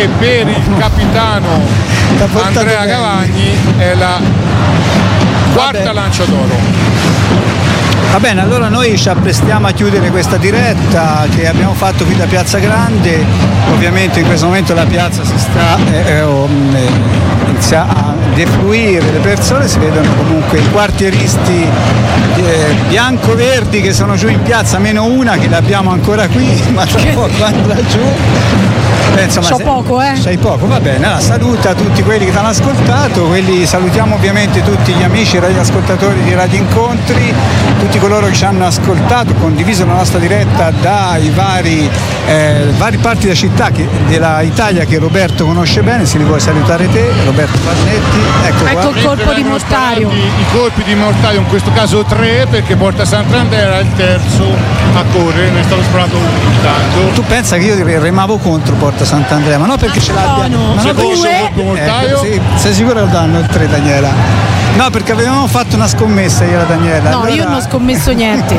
che per il capitano Andrea Cavagni è la quarta lancia d'oro. Va bene, allora noi ci apprestiamo a chiudere questa diretta che abbiamo fatto qui da Piazza Grande. Ovviamente in questo momento la piazza si sta inizia a defluire, le persone, si vedono comunque i quartieristi bianco-verdi che sono giù in piazza, meno una che l'abbiamo ancora qui, ma tra poco andrà giù. Insomma, sei poco, va bene. Allora, saluta tutti quelli che ti hanno ascoltato, salutiamo ovviamente tutti gli amici radioascoltatori di Radio Incontri, tutti coloro che ci hanno ascoltato, condiviso la nostra diretta dai vari parti della città della Italia che Roberto conosce bene. Se li vuoi salutare te, Roberto Farnetti. Ecco il colpo di mortaio. I colpi di mortaio, in questo caso 3, perché Porta Sant'Andrea era il terzo a correre, ne è stato sparato tanto. Tu pensa che io remavo contro Porta Sant'Andrea, ma non perché ce l'abbiamo. Sì, sei sicuro che lo danno il 3, Daniela? No, perché avevamo fatto una scommessa io e Daniela. No, allora... io non ho scommesso niente.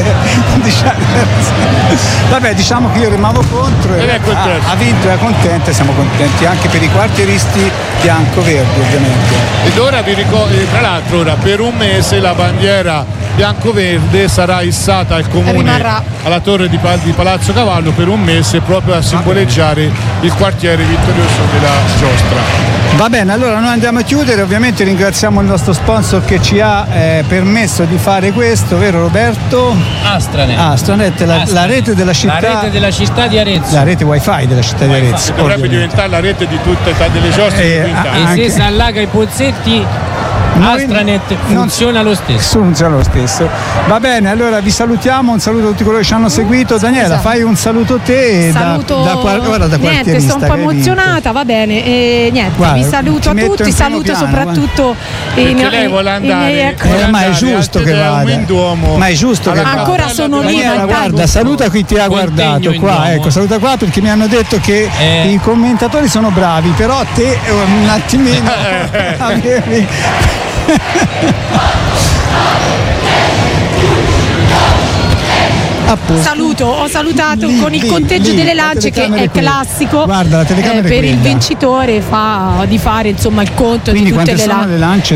Vabbè, diciamo che io remavo contro e ha vinto, è contento, siamo contenti anche per i quartieristi bianco-verdi ovviamente. Ed ora vi ricordo, tra l'altro ora per un mese la bandiera bianco-verde sarà issata al comune, alla torre di Palazzo Cavallo per un mese, proprio a simboleggiare il quartiere vittorioso della giostra. Va bene, allora noi andiamo a chiudere, ovviamente ringraziamo il nostro sponsor che ci ha permesso di fare questo, vero Roberto? Astranet, la rete della città. La rete della città di Arezzo. La rete wifi della città di Arezzo. Dovrebbe diventare la rete di tutte delle giostre. E se si allaga i pozzetti, Astranet funziona lo stesso. Funziona lo stesso. Va bene, allora vi salutiamo, un saluto a tutti coloro che ci hanno seguito. Daniela, fai un saluto te. Da niente, sono un po' emozionata, va bene. Niente, vi saluto a tutti, saluto soprattutto lei vuole andare. Ma è giusto che vada. Ma è giusto che vada. Ancora sono lì. Guarda, saluta chi ti ha guardato qua, ecco, saluta qua perché mi hanno detto che i commentatori sono bravi, però te un attimino avevi ho salutato con il conteggio delle lance che è classico. Guarda, la telecamera per il vincitore di fare insomma il conto. Quindi di tutte le lance?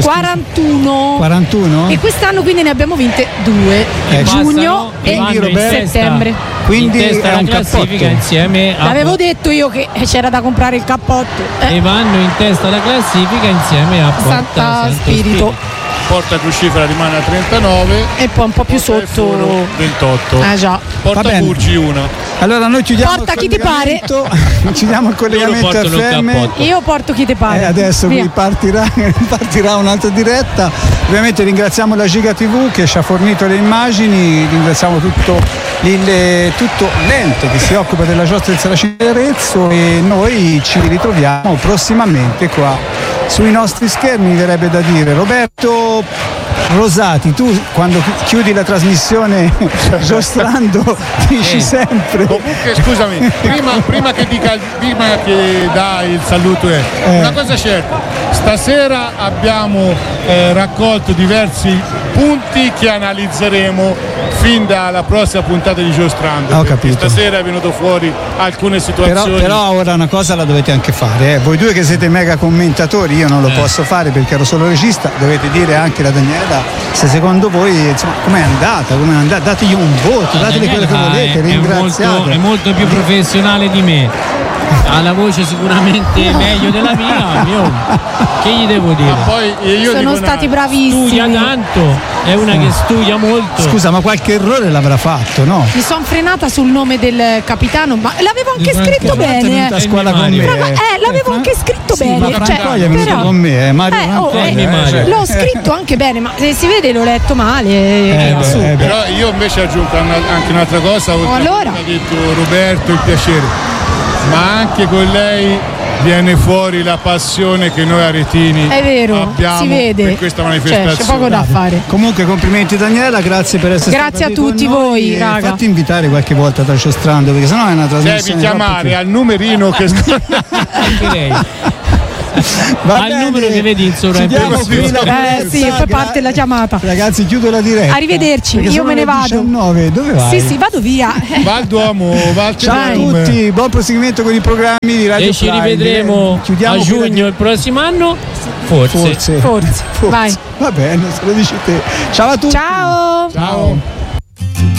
41 e quest'anno quindi ne abbiamo vinte 2, giugno e settembre. Quindi in testa alla classifica insieme a... L'avevo detto io che c'era da comprare il cappotto. E vanno in testa alla classifica insieme a Santa Spirito. Porta Crucifera rimane a 39 e poi un po' più sotto 28. Già. Porta Burgi 1. Allora noi chiudiamo Porta chi ti pare. Chiudiamo il collegamento FM. Io porto chi ti pare. Adesso qui partirà un'altra diretta. Ovviamente ringraziamo la Giga TV che ci ha fornito le immagini, ringraziamo tutto l'ente che si occupa della giostra del Saracino di Arezzo e noi ci ritroviamo prossimamente qua sui nostri schermi, mi verrebbe da dire. Roberto Rosati, tu quando chiudi la trasmissione giostrando dici sempre. Comunque scusami, prima che dai il saluto una cosa certa, stasera abbiamo raccolto diversi punti che analizzeremo fin dalla prossima puntata di Giostrando. Ho capito. Stasera è venuto fuori alcune situazioni. Però ora una cosa la dovete anche fare, voi due che siete mega commentatori, io non lo posso fare perché ero solo regista, dovete dire anche la Daniela se secondo voi insomma com'è andata, dategli un voto, dategli quello che volete, ringraziate. È molto più professionale di me. Ha la voce sicuramente meglio della mia, che gli devo dire? Ma poi sono stati bravissimi. Studia tanto, è una che studia molto. Scusa, ma qualche errore l'avrà fatto, no? Mi sono frenata sul nome del capitano, ma l'avevo anche scritto bene. A scuola con me. L'avevo anche scritto bene. Ma Francoia è venuto con me, Mario. L'ho scritto anche bene, ma se si vede l'ho letto male. Però io invece aggiungo anche un'altra cosa, allora ha detto Roberto, il piacere. Ma anche con lei viene fuori la passione che noi aretini abbiamo, si vede, per questa manifestazione. C'è poco da fare. Comunque complimenti Daniela, grazie per essere grazie a tutti voi, raga. Fatti invitare qualche volta da Giostrando perché sennò è una trasmissione. Devi chiamare al numerino che anche lei. Al numero che vedi in sovraimpressione. Sì, e poi parte la chiamata. Ragazzi, chiudo la diretta. Arrivederci, io me ne vado. 19. Dove vai? Sì, vado via. Va al Duomo, va al Ciao a tutti, buon proseguimento con i programmi di Radio e ci rivedremo a giugno il prossimo anno. Forse. Vai. Va bene, se lo dici te. Ciao a tutti. Ciao.